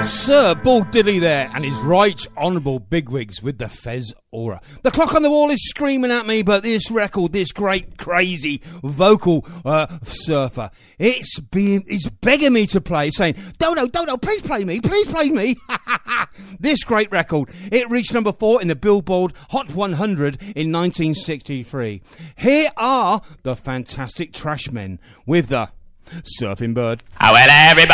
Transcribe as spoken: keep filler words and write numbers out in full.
Sir Bull Diddley there and his right honourable bigwigs with the Fez aura. The clock on the wall is screaming at me, but this record, this great crazy vocal uh, surfer, it's being, it's begging me to play, saying, Dodo, Dodo, please play me, please play me. This great record, it reached number four in the Billboard Hot one hundred in nineteen sixty-three. Here are the Fantastic Trashmen with the Surfing Bird. Oh, well, everybody